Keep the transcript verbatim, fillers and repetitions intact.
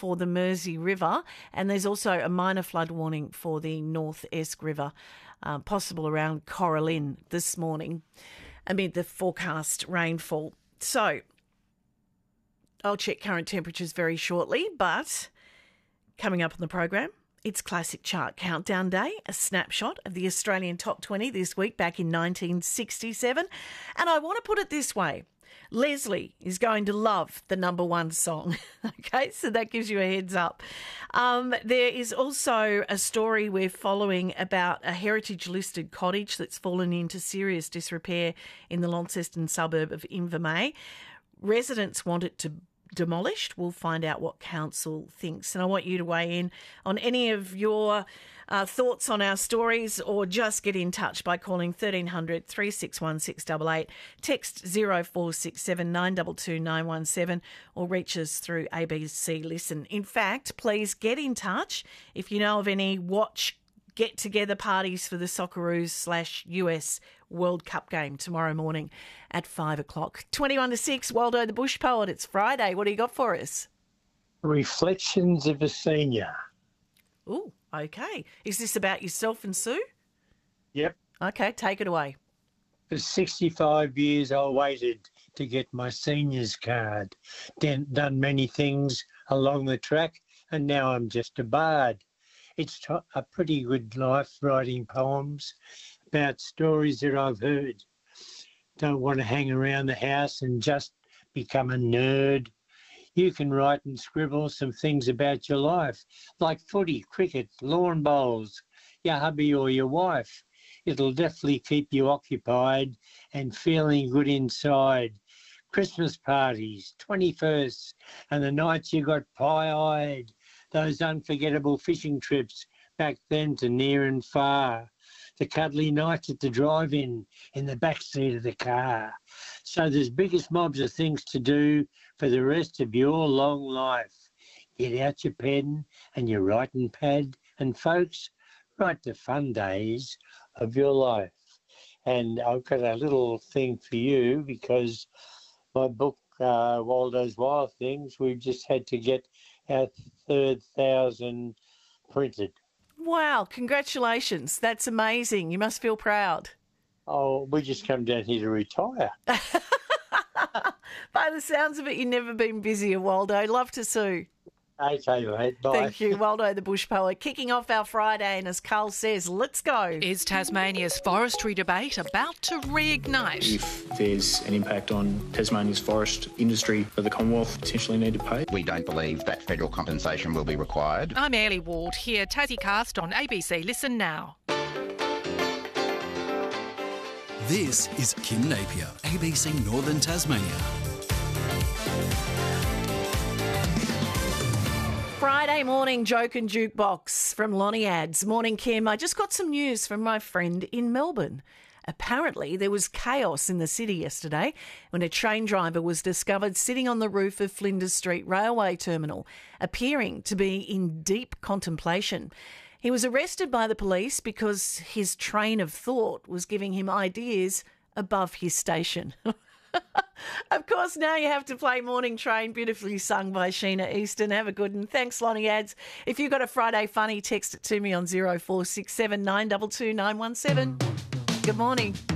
for the Mersey River, and there's also a minor flood warning for the North Esk River, uh, possible around Coralline this morning amid the forecast rainfall. So I'll check current temperatures very shortly, but coming up on the program, it's Classic Chart Countdown Day, a snapshot of the Australian Top twenty this week back in nineteen sixty-seven. And I want to put it this way. Leslie is going to love the number one song. Okay, so that gives you a heads up. Um, there is also a story we're following about a heritage-listed cottage that's fallen into serious disrepair in the Launceston suburb of Invermay. Residents want it to demolished. We'll find out what council thinks. And I want you to weigh in on any of your uh, thoughts on our stories, or just get in touch by calling thirteen hundred, three six one, six eight eight, text zero four six seven, nine two two, nine one seven, or reach us through A B C Listen. In fact, please get in touch if you know of any watch get-together parties for the Socceroos slash U S World Cup game tomorrow morning at five o'clock. twenty-one to six, Waldo the Bush Poet. It's Friday. What do you got for us? Reflections of a Senior. Ooh, okay. Is this about yourself and Sue? Yep. Okay, take it away. For sixty-five years, I waited to get my senior's card. Done done many things along the track, and now I'm just a bard. It's a pretty good life writing poems about stories that I've heard. Don't want to hang around the house and just become a nerd. You can write and scribble some things about your life, like footy, cricket, lawn bowls, your hubby or your wife. It'll definitely keep you occupied and feeling good inside. Christmas parties, twenty-first, and the nights you got pie-eyed. Those unforgettable fishing trips back then to near and far. The cuddly nights at the drive-in, in the backseat of the car. So there's biggest mobs of things to do for the rest of your long life. Get out your pen and your writing pad, and folks, write the fun days of your life. And I've got a little thing for you, because my book, uh, Waldo's Wild Things, we've just had to get our third thousand printed. Wow, congratulations. That's amazing. You must feel proud. Oh, we just come down here to retire. By the sounds of it, you've never been busier, Waldo. Love to sue. Okay, mate. Bye. Thank you, Waldo the Bush Poet. Kicking off our Friday, and as Carl says, let's go. Is Tasmania's forestry debate about to reignite? If there's an impact on Tasmania's forest industry, the Commonwealth potentially need to pay. We don't believe that federal compensation will be required. I'm Airlie Ward here, Tassie Cast on A B C Listen Now. This is Kim Napier, A B C Northern Tasmania. Friday morning joke and jukebox from Lonnie Ads. Morning, Kim. I just got some news from my friend in Melbourne. Apparently, there was chaos in the city yesterday when a train driver was discovered sitting on the roof of Flinders Street Railway Terminal, appearing to be in deep contemplation. He was arrested by the police because his train of thought was giving him ideas above his station. Of course, now you have to play Morning Train, beautifully sung by Sheena Easton. Have a good one. Thanks, Lonnie Ads. If you've got a Friday funny, text it to me on zero four six seven, nine two two, nine one seven. Good morning.